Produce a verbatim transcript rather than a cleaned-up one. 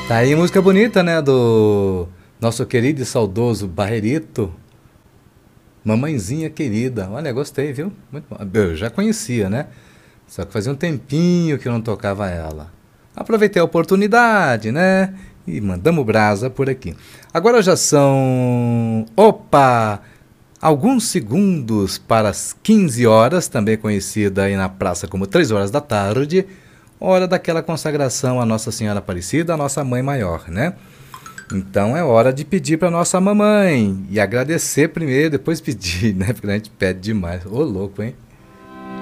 Tá aí música bonita, né? Do nosso querido e saudoso Barrerito. Mamãezinha querida. Olha, gostei, viu? Muito bom. Eu já conhecia, né? Só que fazia um tempinho que eu não tocava ela. Aproveitei a oportunidade, né? E mandamos brasa por aqui. Agora já são. Opa! Alguns segundos para as quinze horas, também conhecida aí na praça como três horas da tarde, hora daquela consagração à Nossa Senhora Aparecida, a nossa mãe maior, né? Então é hora de pedir para nossa mamãe e agradecer primeiro, depois pedir, né? Porque a gente pede demais. Ô, louco, hein?